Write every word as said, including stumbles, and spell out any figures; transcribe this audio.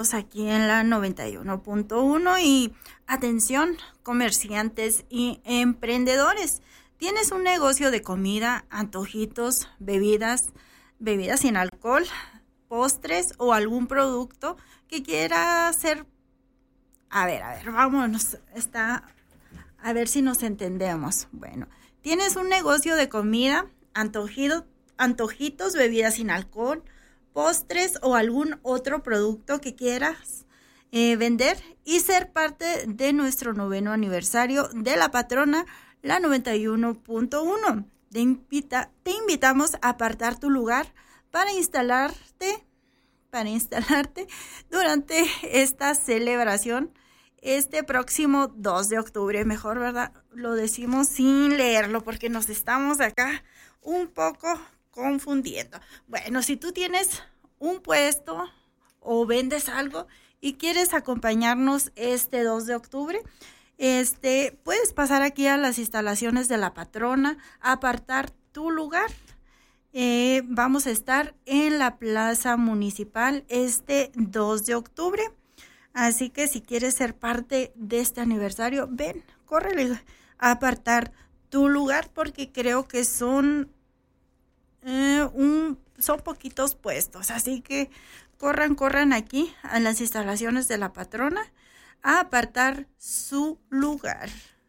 aquí en la noventa y uno punto uno y atención, comerciantes y emprendedores. ¿Tienes un negocio de comida, antojitos, bebidas, bebidas sin alcohol, postres o algún producto que quiera hacer? A ver, a ver, vámonos, está, a ver si nos entendemos. Bueno, ¿tienes un negocio de comida, antojitos, antojitos, bebidas sin alcohol, postres o algún otro producto que quieras eh, vender y ser parte de nuestro noveno aniversario de la patrona, la noventa y uno punto uno? Te, invita, te invitamos a apartar tu lugar para instalarte, para instalarte durante esta celebración este próximo dos de octubre. Mejor, ¿verdad? Lo decimos sin leerlo porque nos estamos acá un poco confundiendo. Bueno, si tú tienes un puesto o vendes algo y quieres acompañarnos este dos de octubre, este, puedes pasar aquí a las instalaciones de la patrona, a apartar tu lugar. Eh, vamos a estar en la plaza municipal este dos de octubre. Así que si quieres ser parte de este aniversario, ven, córrele a apartar tu lugar porque creo que son Eh, un, son poquitos puestos, así que corran, corran aquí a las instalaciones de la patrona a apartar su lugar.